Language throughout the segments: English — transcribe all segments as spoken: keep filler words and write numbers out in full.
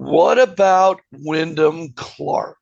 What about Wyndham Clark?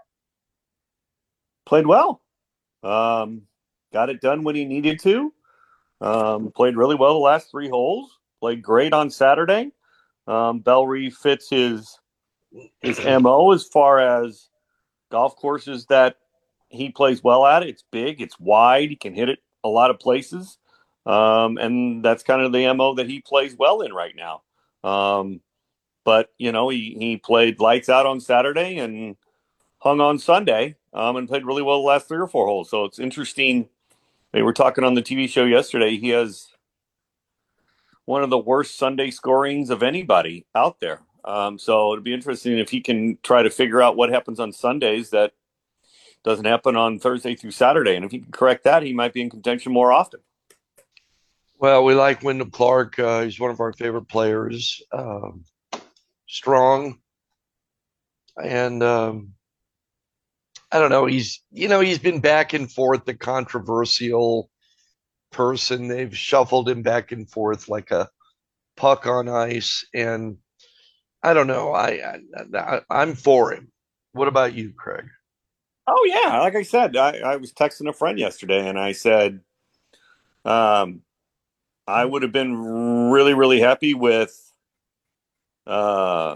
Played well. Um, got it done when he needed to. Um, played really well the last three holes. Played great on Saturday. Um, Bellry fits his his M O as far as golf courses that he plays well at. It's big, it's wide, he can hit it a lot of places. Um, and that's kind of the M O that he plays well in right now. Um, but you know, he he played lights out on Saturday and hung on Sunday, um, and played really well the last three or four holes. So it's interesting. They were talking on the T V show yesterday. He has one of the worst Sunday scorings of anybody out there. Um, so it'd be interesting if he can try to figure out what happens on Sundays that doesn't happen on Thursday through Saturday. And if he can correct that, he might be in contention more often. Well, we like Wyndham Clark. Uh, he's one of our favorite players. Um, strong, and um, I don't know. He's you know he's been back and forth, the controversial person. They've shuffled him back and forth like a puck on ice, and I don't know. I, I I'm for him. What about you, Craig? Oh yeah, like I said, I, I was texting a friend yesterday, and I said um, I would have been really, really happy with uh,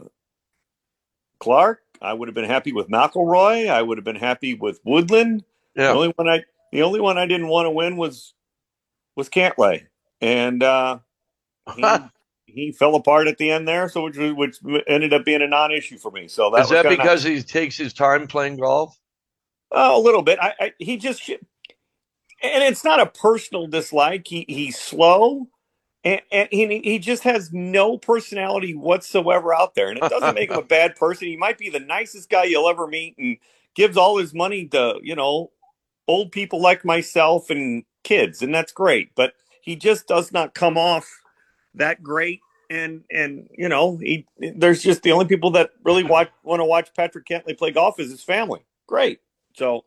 Clark. I would have been happy with McIlroy. I would have been happy with Woodland. The Yeah. only one I the only one I didn't want to win was was Cantlay, and uh, he he fell apart at the end there, so which which ended up being a non-issue for me. So that Is was that kind of because nice. he takes his time playing golf? Uh, a little bit. I, I he just and it's not a personal dislike. He he's slow. And, and he, he just has no personality whatsoever out there. And it doesn't make him a bad person. He might be the nicest guy you'll ever meet and gives all his money to, you know, old people like myself and kids. And that's great. But he just does not come off that great. And, and you know, he there's just the only people that really watch, want to watch Patrick Cantlay play golf is his family. Great. So,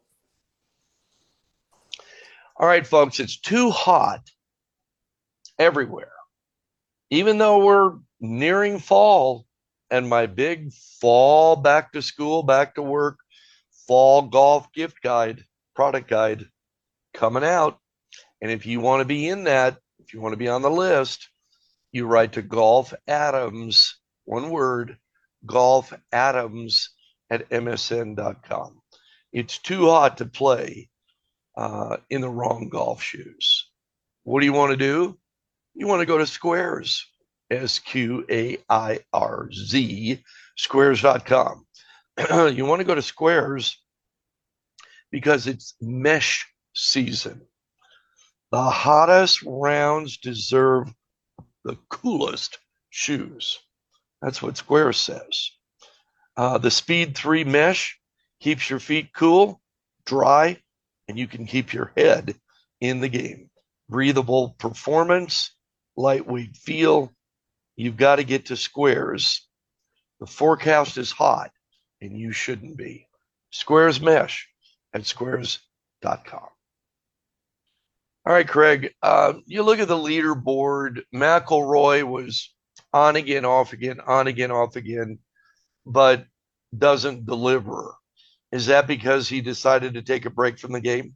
All right, folks, it's too hot everywhere. Even though we're nearing fall and my big fall back to school, back to work, fall golf gift guide, product guide coming out. And if you want to be in that, if you want to be on the list, you write to Golf Adams, one word, Golf Adams at M S N dot com. It's too hot to play uh, in the wrong golf shoes. What do you want to do? You want to go to Squares, S Q A I R Z, squares dot com. You want to go to Squares because it's mesh season. The hottest rounds deserve the coolest shoes. That's what Squares says. Uh, the Speed three mesh keeps your feet cool, dry, and you can keep your head in the game. Breathable performance, lightweight feel. You've got to get to Squares. The forecast is hot, and you shouldn't be. Squares Mesh at squares dot com. All right, Craig, uh, you look at the leaderboard. McIlroy was on again, off again, on again, off again, but doesn't deliver. Is that because he decided to take a break from the game?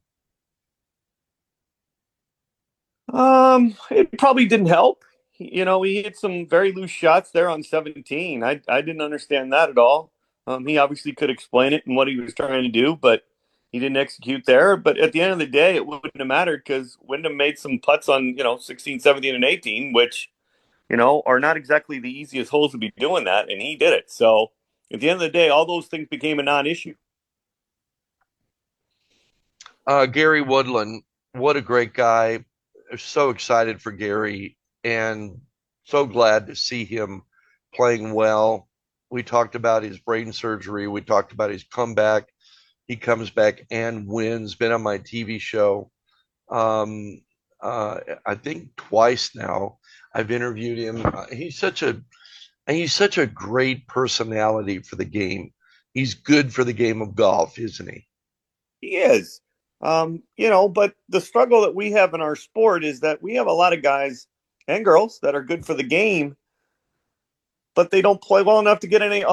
Um, it probably didn't help. You know, he hit some very loose shots there on seventeen. I I didn't understand that at all. Um, he obviously could explain it and what he was trying to do, but he didn't execute there. But at the end of the day, it wouldn't have mattered because Wyndham made some putts on, you know, sixteen, seventeen, and eighteen, which, you know, are not exactly the easiest holes to be doing that, and he did it. So at the end of the day, all those things became a non-issue. Uh, Gary Woodland, what a great guy. So excited for Gary and so glad to see him playing well. We talked about his brain surgery. We talked about his comeback. He comes back and wins. Been on my T V show. Um, uh, I think twice now. I've interviewed him. Uh, he's such a he's such a great personality for the game. He's good for the game of golf, isn't he? He is. Um, you know, but the struggle that we have in our sport is that we have a lot of guys and girls that are good for the game, but they don't play well enough to get any